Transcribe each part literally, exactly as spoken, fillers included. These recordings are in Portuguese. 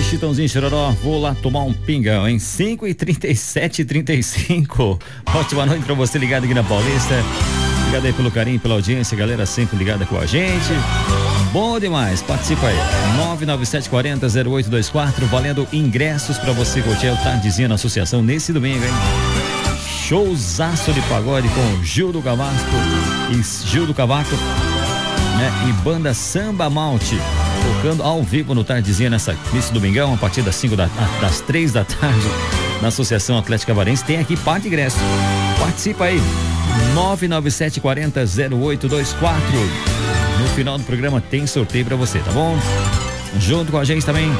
Chitãozinho Chororó, vou lá tomar um pingão, hein? cinco e trinta e sete e trinta e cinco. Ótima noite pra você ligado aqui na Paulista. Obrigado aí pelo carinho, pela audiência, galera sempre ligada com a gente. Bom demais, participa aí. nove nove sete quatro zero zero oito dois quatro, valendo ingressos pra você curtir o Tardezinha na Associação nesse domingo, hein? Showzaço de pagode com Gil do Cavaco e Gil do Cavaco, né? E banda Samba Malte, tocando ao vivo no Tardezinha nessa, nesse domingão, a partir das cinco da, das três da tarde, na Associação Atlética Avarense. Tem aqui parte de ingresso. Participa aí. nove nove sete quatro zero zero oito dois quatro. No final do programa tem sorteio pra você, tá bom? Junto com a gente também,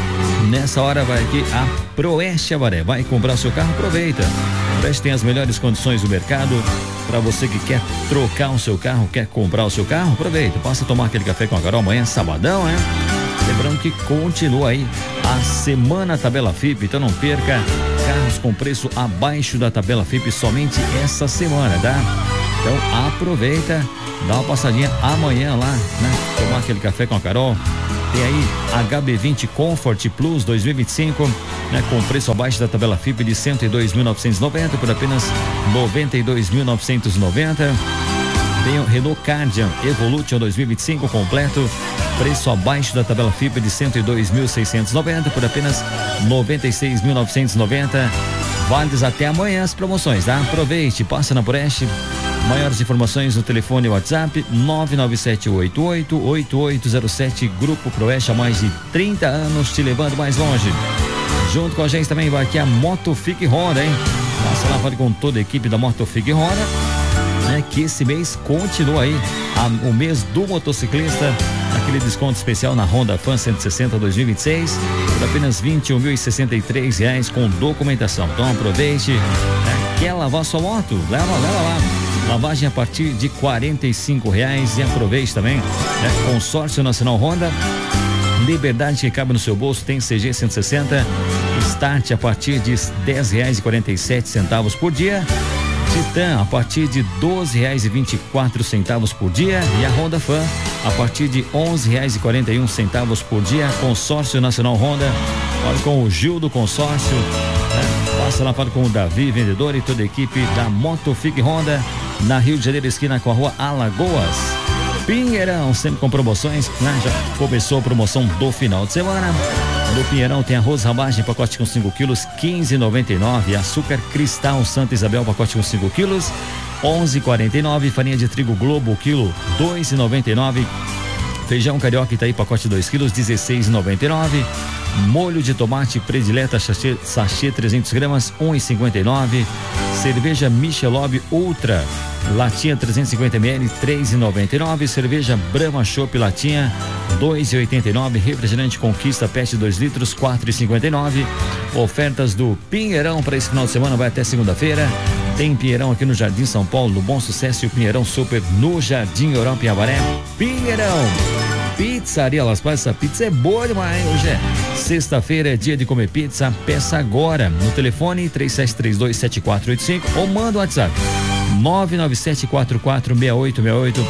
nessa hora vai aqui a Proeste Avaré. Vai comprar seu carro, aproveita. Proeste tem as melhores condições do mercado. Para você que quer trocar o seu carro, quer comprar o seu carro, aproveita. Passa a tomar aquele café com a Carol amanhã, sabadão, né? Lembrando que continua aí a Semana Tabela F I P, então não perca. Carros com preço abaixo da tabela F I P somente essa semana, tá? Então aproveita, dá uma passadinha amanhã lá, né? Tomar aquele café com a Carol. Tem aí H B vinte Comfort Plus dois mil e vinte e cinco, né, com preço abaixo da tabela F I P de cento e dois mil novecentos e noventa por apenas noventa e dois mil novecentos e noventa. Tem o Renault Cardian Evolution dois mil e vinte e cinco completo, preço abaixo da tabela F I P de cento e dois mil seiscentos e noventa por apenas noventa e seis mil novecentos e noventa. Válidas até amanhã as promoções, tá? Aproveite, passa na Proeste. Maiores informações no telefone e WhatsApp nove nove sete oito oito oito oito zero sete. Grupo Proeste há mais de trinta anos, te levando mais longe. Junto com a gente também vai aqui a Motofig Honda, hein? Passa lá, fale com toda a equipe da Motofig Honda, né? Que esse mês continua aí a, o mês do motociclista, aquele desconto especial na Honda Fan cento e sessenta dois mil e vinte e seis por apenas vinte e um mil e sessenta e três reais com documentação. Então aproveite, né? Quer lavar sua moto? Leva, leva lá. Lavagem a partir de quarenta e cinco reais e aproveite também, né? Consórcio Nacional Honda, liberdade que cabe no seu bolso, tem C G cento e sessenta, Start a partir de dez reais e quarenta e sete centavos por dia, Titan a partir de doze reais e vinte e quatro centavos por dia e a Honda Fan a partir de onze reais e quarenta e um centavos por dia. Consórcio Nacional Honda, fala com o Gil do consórcio, né? Passa lá, fala com o Davi, vendedor, e toda a equipe da Motofig Honda, na Rio de Janeiro, esquina com a rua Alagoas. Pinheirão, sempre com promoções, né? Já começou a promoção do final de semana. No Pinheirão tem arroz rabagem, pacote com cinco quilos, quinze reais e noventa e nove. Açúcar Cristal Santa Isabel, pacote com cinco quilos, onze reais e quarenta e nove. Farinha de trigo Globo, quilo, dois reais e noventa e nove. Feijão Carioca Itaí, pacote dois quilos, dezesseis reais e noventa e nove. Molho de tomate Predileta, sachê, sachê trezentos gramas, um real e cinquenta e nove. Cerveja Michelob Ultra, latinha trezentos e cinquenta mililitros, três reais e noventa e nove. Cerveja Brahma Chopp latinha, dois reais e oitenta e nove. Refrigerante Conquista Pet dois litros, quatro reais e cinquenta e nove. Ofertas do Pinheirão para esse final de semana, vai até segunda-feira. Tem Pinheirão aqui no Jardim São Paulo, no Bom Sucesso, e o Pinheirão Super no Jardim Europa em Avaré. Pinheirão, Pizzaria Las Paz, essa pizza é boa demais. Hoje é sexta-feira, é dia de comer pizza. Peça agora no telefone três sete três dois sete quatro oito cinco ou manda o WhatsApp nove nove sete quatro quatro seis oito seis oito.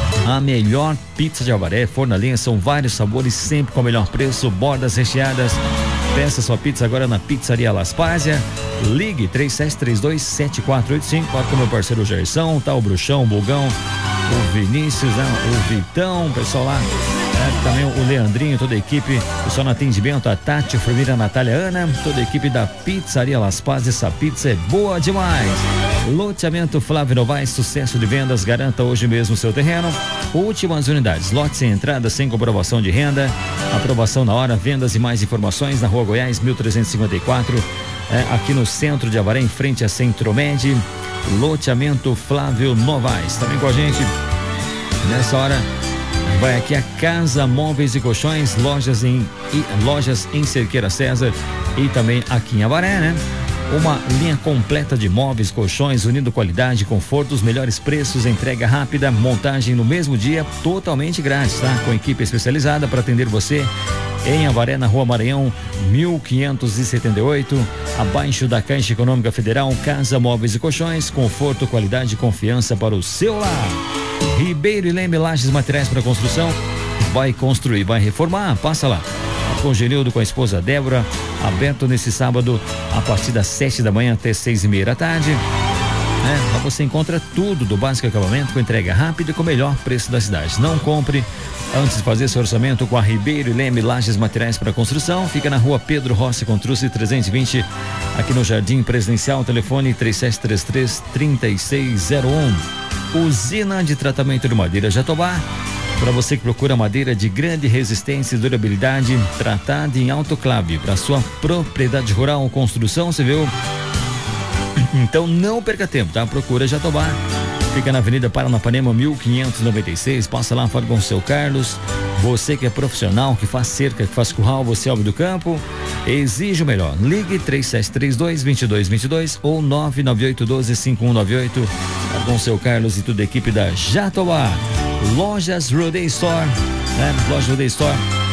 A melhor pizza de Avaré, forno a lenha, são vários sabores, sempre com o melhor preço, bordas recheadas. Peça sua pizza agora na Pizzaria Las Pazia. Ligue três sete três dois sete quatro oito cinco. Pode com meu parceiro Gerson, tá o Bruxão, o Bugão, o Vinícius, né? O Vitão, o pessoal lá, né? Também o Leandrinho, toda a equipe, o pessoal no atendimento, a Tati, a Firmina, a Natália, a Ana, toda a equipe da Pizzaria Las Paz. Essa pizza é boa demais. Loteamento Flávio Novaes, sucesso de vendas, garanta hoje mesmo seu terreno. Últimas unidades, lote sem entrada, sem comprovação de renda, aprovação na hora. Vendas e mais informações na Rua Goiás mil trezentos e cinquenta e quatro, é, aqui no centro de Avaré, em frente a Centromed. Loteamento Flávio Novaes. Também com a gente nessa hora vai aqui a Casa Móveis e Colchões, lojas em e, lojas em Cerqueira César e também aqui em Avaré, né? Uma linha completa de móveis, colchões, unindo qualidade, conforto, os melhores preços, entrega rápida, montagem no mesmo dia, totalmente grátis, tá? Com equipe especializada para atender você em Avaré, na Rua Maranhão, mil quinhentos e setenta e oito, abaixo da Caixa Econômica Federal. Casa Móveis e Colchões, conforto, qualidade e confiança para o seu lar. Ribeiro e Leme Lajes, materiais para construção. Vai construir, vai reformar, passa lá. com o Genildo, com a esposa Débora, aberto nesse sábado a partir das sete da manhã até seis e meia da tarde. É, lá você encontra tudo do básico acabamento com entrega rápida e com o melhor preço da cidade. Não compre antes de fazer seu orçamento com a Ribeiro e Leme Lajes Materiais para Construção. Fica na rua Pedro Rossi Contrucci trezentos e vinte, aqui no Jardim Presidencial. Telefone três sete três três, três seis zero um. Usina de Tratamento de Madeira Jatobá. Para você que procura madeira de grande resistência e durabilidade, tratada em autoclave para sua propriedade rural ou construção, você viu? Então não perca tempo, tá? Procura Jatobá. Fica na Avenida Paranapanema mil quinhentos e noventa e seis. Passa lá, fala com o seu Carlos. Você que é profissional, que faz cerca, que faz curral, você é homem do campo, exige o melhor. Ligue três sete três dois, dois dois dois dois ou nove nove oito um dois, cinco um nove oito. Fala com o seu Carlos e toda a equipe da Jatobá. Lojas Roday Store, né? Loja Roday Store,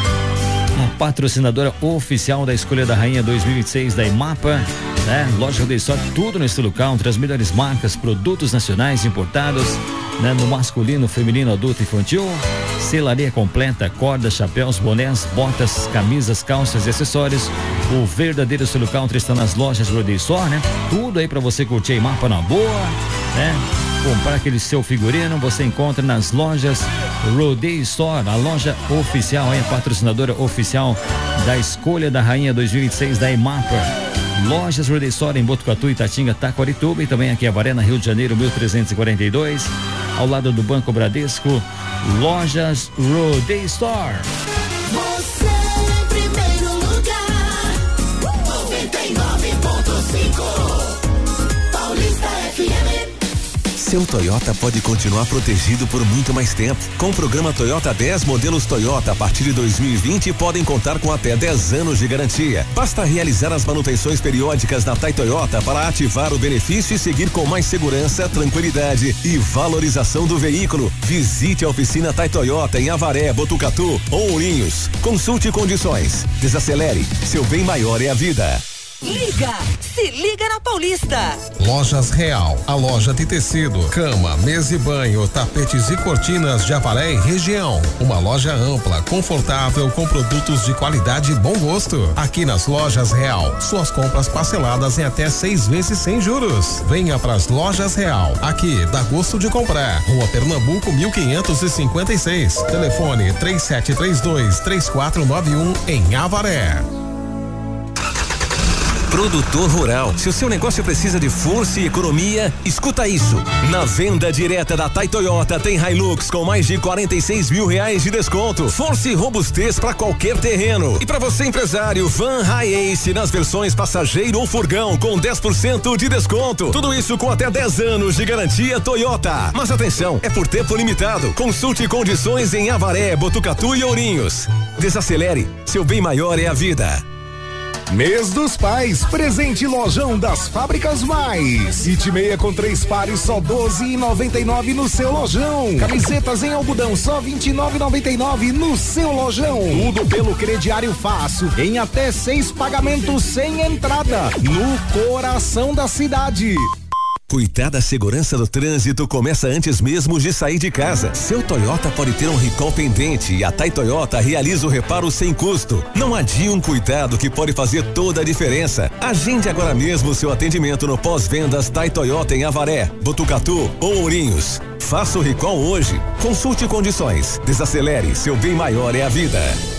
a patrocinadora oficial da Escolha da Rainha dois mil e vinte e seis da IMAPA, né? Loja Roday Store, tudo no estilo country, as melhores marcas, produtos nacionais importados, né? No masculino, feminino, adulto e infantil, selaria completa, cordas, chapéus, bonés, botas, camisas, calças e acessórios. O verdadeiro estilo country está nas lojas Roday Store, né? Tudo aí para você curtir a IMAPA na boa, né? Comprar aquele seu figurino, você encontra nas lojas Roday Store, a loja oficial, aí, a patrocinadora oficial da Escolha da Rainha dois mil e vinte e seis da IMAPA. Lojas Roday Store em Botucatu, Itatinga, Taquarituba e também aqui em Avaré, na Rio de Janeiro, mil trezentos e quarenta e dois, ao lado do Banco Bradesco. Lojas Roday Store. Você em primeiro lugar, noventa e nove ponto cinco, Paulista F M. Seu Toyota pode continuar protegido por muito mais tempo. Com o programa Toyota dez, modelos Toyota a partir de dois mil e vinte podem contar com até dez anos de garantia. Basta realizar as manutenções periódicas da Tai Toyota para ativar o benefício e seguir com mais segurança, tranquilidade e valorização do veículo. Visite a oficina Tai Toyota em Avaré, Botucatu ou Ourinhos. Consulte condições. Desacelere. Seu bem maior é a vida. Liga! Se liga na Paulista! Lojas Real, a loja de tecido, cama, mesa e banho, tapetes e cortinas de Avaré e região. Uma loja ampla, confortável, com produtos de qualidade e bom gosto. Aqui nas Lojas Real, suas compras parceladas em até seis vezes sem juros. Venha pras Lojas Real, aqui dá gosto de comprar. Rua Pernambuco, mil quinhentos e cinquenta e seis. Telefone três sete três dois, três quatro nove um em Avaré. Produtor rural, se o seu negócio precisa de força e economia, escuta isso. Na venda direta da Tai Toyota tem Hilux com mais de quarenta e seis mil reais de desconto. Força e robustez para qualquer terreno. E para você empresário, Van High Ace nas versões passageiro ou furgão com dez por cento de desconto. Tudo isso com até dez anos de garantia Toyota. Mas atenção, é por tempo limitado. Consulte condições em Avaré, Botucatu e Ourinhos. Desacelere, seu bem maior é a vida. Mês dos Pais, presente Lojão das Fábricas Mais. Kit meia com três pares, só doze e noventa e nove no seu lojão. Camisetas em algodão, só vinte e nove e noventa e nove no seu lojão. Tudo pelo crediário fácil, em até seis pagamentos sem entrada, no coração da cidade. Cuidar da segurança do trânsito começa antes mesmo de sair de casa. Seu Toyota pode ter um recall pendente e a Tai Toyota realiza o reparo sem custo. Não adie um cuidado que pode fazer toda a diferença. Agende agora mesmo seu atendimento no pós-vendas Tai Toyota em Avaré, Botucatu ou Ourinhos. Faça o recall hoje. Consulte condições. Desacelere, seu bem maior é a vida.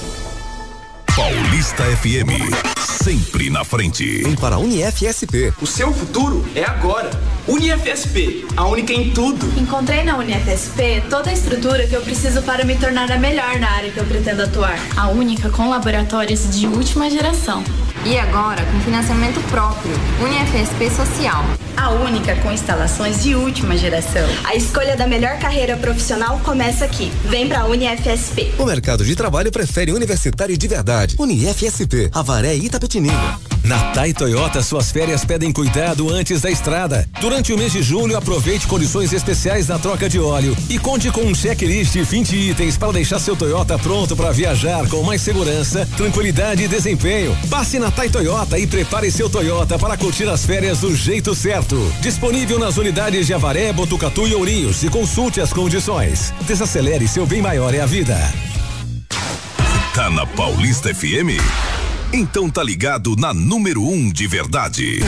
Paulista F M, sempre na frente. Vem para a UniFSP. O seu futuro é agora. UniFSP, a única em tudo. Encontrei na UniFSP toda a estrutura que eu preciso para me tornar a melhor na área que eu pretendo atuar. A única com laboratórios de última geração. E agora com financiamento próprio. UniFSP Social. A única com instalações de última geração. A escolha da melhor carreira profissional começa aqui. Vem pra UniFSP. O mercado de trabalho prefere universitário de verdade. UniFSP, Avaré e Itapetininga. Na Tai Toyota, suas férias pedem cuidado antes da estrada. Durante o mês de julho, aproveite condições especiais na troca de óleo e conte com um checklist de vinte itens para deixar seu Toyota pronto para viajar com mais segurança, tranquilidade e desempenho. Passe na Tai Toyota e prepare seu Toyota para curtir as férias do jeito certo. Disponível nas unidades de Avaré, Botucatu e Ourinhos e consulte as condições. Desacelere, seu bem maior é a vida. Tá na Paulista F M? Então tá ligado na número um de verdade.